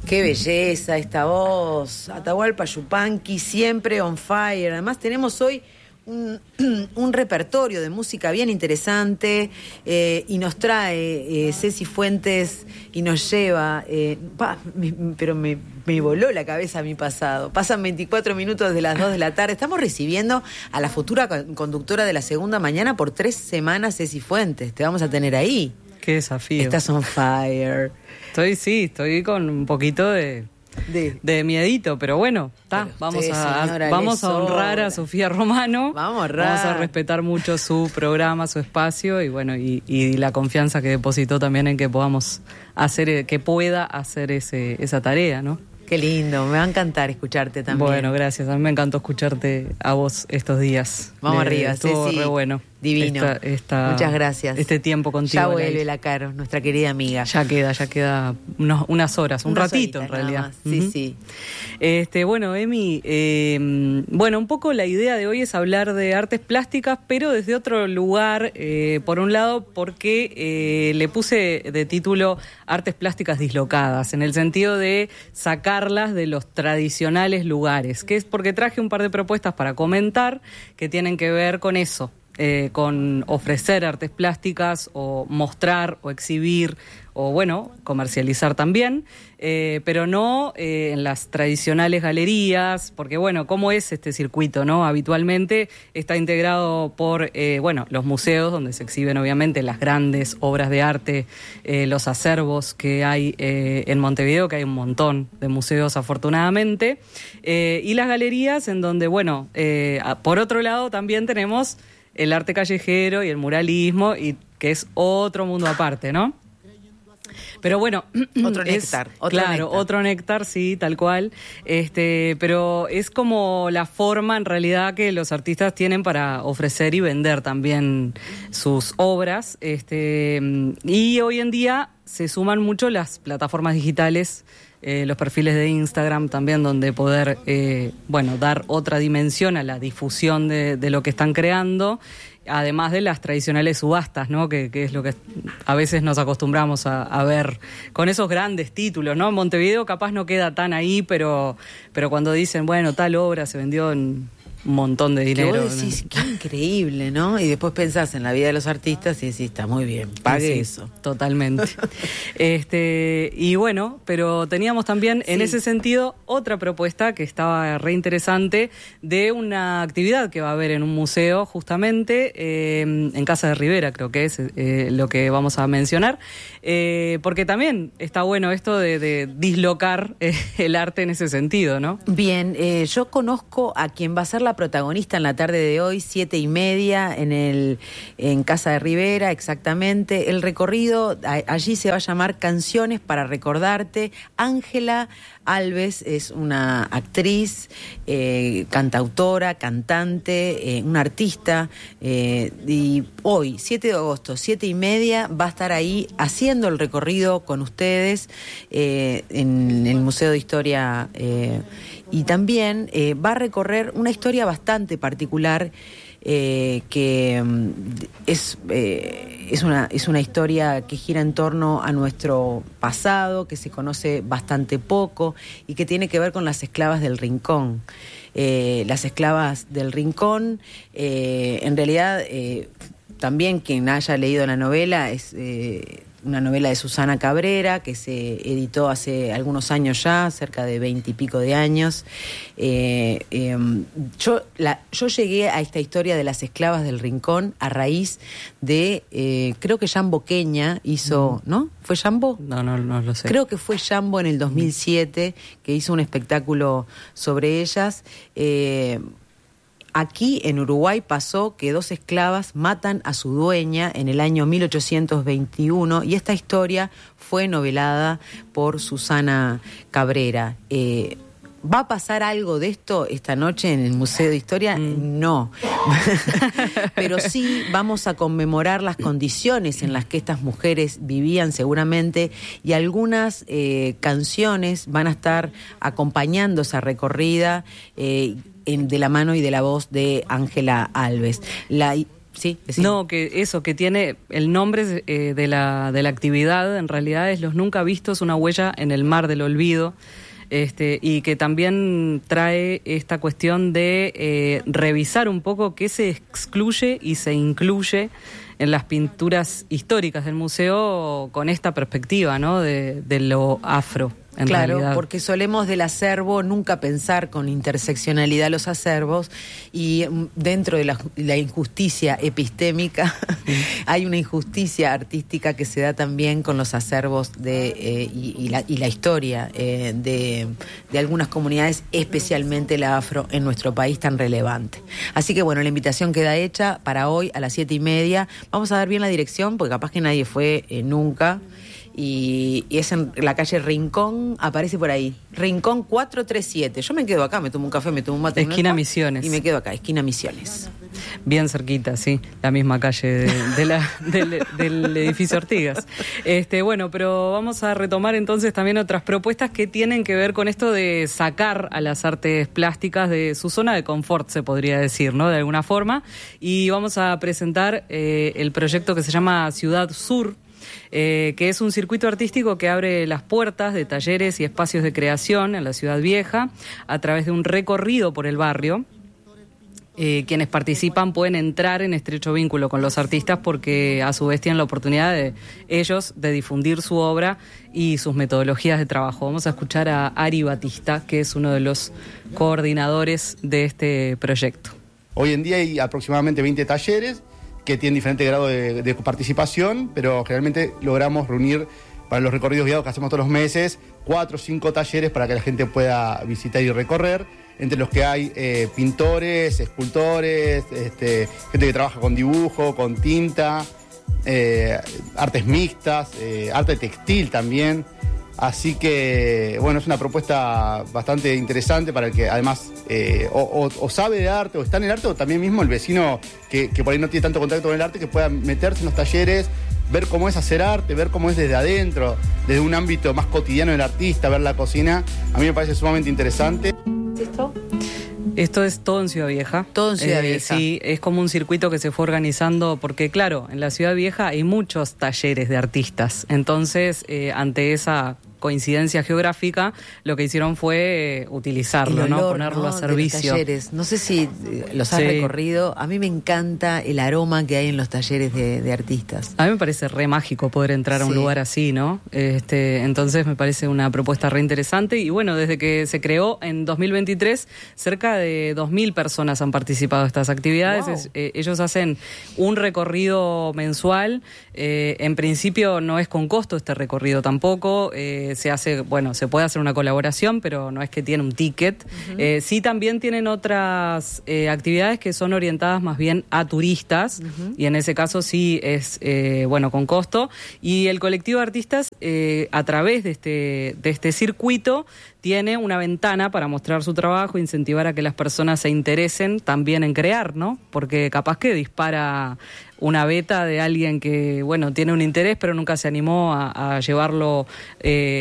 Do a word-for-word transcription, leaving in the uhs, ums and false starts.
Qué belleza esta voz. Atahualpa Yupanqui, siempre on fire. Además tenemos hoy un, un repertorio de música bien interesante eh, y nos trae eh, Ceci Fuentes y nos lleva, eh, pa, me, pero me, me voló la cabeza mi pasado. Pasan veinticuatro minutos de las dos de la tarde. Estamos recibiendo a la futura conductora de La Segunda Mañana por tres semanas, Ceci Fuentes. Te vamos a tener ahí. Qué desafío. Estás on fire. Estoy, sí, estoy con un poquito de, de, de miedito, pero bueno, está. Vamos, usted, a, señora, vamos a sobra. honrar a Sofía Romano. Vamos a honrar. Vamos a respetar mucho su programa, su espacio y bueno, y, y la confianza que depositó también en que podamos hacer, que pueda hacer ese, esa tarea, ¿no? Qué lindo, me va a encantar escucharte también. Bueno, gracias. A mí me encantó escucharte a vos estos días. Vamos eh, arriba, estuvo Ceci. re bueno. Divino. Esta, esta, Muchas gracias. Este tiempo contigo. Ya vuelve la Caro, nuestra querida amiga. Ya queda, ya queda unos, unas horas, un Unas ratito horitas, en realidad. nada más. Sí, uh-huh. sí. Este, bueno, Emi, eh, bueno, un poco la idea de hoy es hablar de artes plásticas, pero desde otro lugar. Eh, por un lado, porque eh, le puse de título Artes Plásticas Dislocadas, en el sentido de sacarlas de los tradicionales lugares, que es porque traje un par de propuestas para comentar que tienen que ver con eso. Eh, con ofrecer artes plásticas o mostrar o exhibir o, bueno, comercializar también, eh, pero no eh, en las tradicionales galerías, porque, bueno, ¿cómo es este circuito, no? Habitualmente está integrado por, eh, bueno, los museos, donde se exhiben, obviamente, las grandes obras de arte, eh, los acervos que hay eh, en Montevideo, que hay un montón de museos, afortunadamente, eh, y las galerías en donde, bueno, eh, por otro lado también tenemos el arte callejero y el muralismo, y que es otro mundo aparte, ¿no? Pero bueno, otro es, néctar, otro claro, néctar. otro néctar, sí, tal cual. Este, pero es como la forma, en realidad, que los artistas tienen para ofrecer y vender también sus obras. Este, y hoy en día se suman mucho las plataformas digitales. Eh, los perfiles de Instagram también, donde poder eh, bueno, dar otra dimensión a la difusión de, de lo que están creando, además de las tradicionales subastas, ¿no? Que, que es lo que a veces nos acostumbramos a, a ver con esos grandes títulos, ¿no? Montevideo capaz no queda tan ahí, pero, pero cuando dicen, bueno, tal obra se vendió en un montón de dinero. Que vos decís, ¿no? Qué increíble, ¿no? Y después pensás en la vida de los artistas y decís, está muy bien, pague sí, eso. Totalmente. este Y bueno, pero teníamos también en sí. ese sentido otra propuesta que estaba re interesante de una actividad que va a haber en un museo justamente, eh, en Casa de Rivera, creo que es eh, lo que vamos a mencionar, eh, porque también está bueno esto de, de dislocar eh, el arte en ese sentido, ¿no? Bien, eh, yo conozco a quien va a ser la protagonista en la tarde de hoy, siete y media, en el en Casa de Rivera, exactamente. El recorrido a, allí se va a llamar Canciones para Recordarte. Ángela Alves es una actriz, eh, cantautora, cantante, eh, una artista, eh, y hoy, siete de agosto, siete y media, va a estar ahí haciendo el recorrido con ustedes eh, en el Museo de Historia, eh, y también eh, va a recorrer una historia bastante particular, eh, que um, es, eh, es, una, es una historia que gira en torno a nuestro pasado, que se conoce bastante poco y que tiene que ver con las esclavas del Rincón. Eh, las esclavas del Rincón, eh, en realidad, eh, también quien haya leído la novela es... Eh, una novela de Susana Cabrera, que se editó hace algunos años ya, cerca de veinte y pico de años. Eh, eh, yo, la, yo llegué a esta historia de las esclavas del Rincón a raíz de, eh, creo que Jambo Queña hizo, mm. ¿no? ¿Fue Jambo? No, no, no lo sé. Creo que fue Jambo en el dos mil siete, mm. que hizo un espectáculo sobre ellas. Eh, Aquí en Uruguay pasó que dos esclavas matan a su dueña en el año mil ochocientos veintiuno y esta historia fue novelada por Susana Cabrera. Eh, ¿Va a pasar algo de esto esta noche en el Museo de Historia? Mm. No. Pero sí vamos a conmemorar las condiciones en las que estas mujeres vivían seguramente, y algunas eh, canciones van a estar acompañando esa recorrida, eh, en, de la mano y de la voz de Ángela Alves. La Sí, decime. No, que eso, que tiene el nombre eh, de, la, de la actividad, en realidad es Los Nunca Vistos, una huella en el mar del olvido, este, y que también trae esta cuestión de eh, revisar un poco qué se excluye y se incluye en las pinturas históricas del museo con esta perspectiva, ¿no?, de, de lo afro. En claro, realidad. Porque solemos del acervo nunca pensar con interseccionalidad los acervos, y dentro de la, la injusticia epistémica sí. hay una injusticia artística que se da también con los acervos de, eh, y, y, la, y la historia eh, de, de algunas comunidades, especialmente la afro, en nuestro país tan relevante. Así que bueno, la invitación queda hecha para hoy a las siete y media. Vamos a dar bien la dirección, porque capaz que nadie fue eh, nunca. Y, y es en la calle Rincón, aparece por ahí, Rincón cuatrocientos treinta y siete. Yo me quedo acá, me tomo un café, me tomo un mate. Esquina Misiones. Y me quedo acá, esquina Misiones. Bien cerquita, sí, la misma calle de, de la, del, del edificio Artigas. Este, bueno, pero vamos a retomar entonces también otras propuestas que tienen que ver con esto de sacar a las artes plásticas de su zona de confort, se podría decir, ¿no?, de alguna forma. Y vamos a presentar eh, el proyecto que se llama Ciudad Sur, Eh, que es un circuito artístico que abre las puertas de talleres y espacios de creación en la Ciudad Vieja a través de un recorrido por el barrio. Eh, quienes participan pueden entrar en estrecho vínculo con los artistas porque a su vez tienen la oportunidad de ellos de difundir su obra y sus metodologías de trabajo. Vamos a escuchar a Ari Batista, que es uno de los coordinadores de este proyecto. Hoy en día hay aproximadamente veinte talleres que tienen diferente grado de, de participación, pero generalmente logramos reunir para los recorridos guiados que hacemos todos los meses, cuatro o cinco talleres para que la gente pueda visitar y recorrer, entre los que hay eh, pintores, escultores, este, gente que trabaja con dibujo, con tinta, eh, artes mixtas, eh, arte textil también. Así que, bueno, es una propuesta bastante interesante para el que además eh, o, o, o sabe de arte o está en el arte, o también mismo el vecino que, que por ahí no tiene tanto contacto con el arte, que pueda meterse en los talleres, ver cómo es hacer arte, ver cómo es desde adentro, desde un ámbito más cotidiano del artista, ver la cocina. A mí me parece sumamente interesante. ¿Esto? Esto es todo en Ciudad Vieja. Todo en Ciudad eh, Vieja. Sí, es como un circuito que se fue organizando porque, claro, en la Ciudad Vieja hay muchos talleres de artistas. Entonces, eh, ante esa coincidencia geográfica, lo que hicieron fue eh, utilizarlo, el olor, ¿no? Ponerlo ¿no?, a servicio. de los talleres. No sé si eh, los has sí. recorrido. A mí me encanta el aroma que hay en los talleres de, de artistas. A mí me parece re mágico poder entrar a un sí. lugar así, ¿no? Este, entonces me parece una propuesta re interesante. Y bueno, desde que se creó en dos mil veintitrés, cerca de dos mil personas han participado de estas actividades. Wow. Es, eh, ellos hacen un recorrido mensual. Eh, en principio no es con costo este recorrido tampoco. Eh, se hace, bueno, se puede hacer una colaboración, pero no es que tiene un ticket. Uh-huh. Eh, sí, también tienen otras eh, actividades que son orientadas más bien a turistas, uh-huh. y en ese caso sí es, eh, bueno, con costo. Y el colectivo de artistas, eh, a través de este, de este circuito, tiene una ventana para mostrar su trabajo, incentivar a que las personas se interesen también en crear, ¿no? Porque capaz que dispara una beta de alguien que, bueno, tiene un interés, pero nunca se animó a, a llevarlo eh,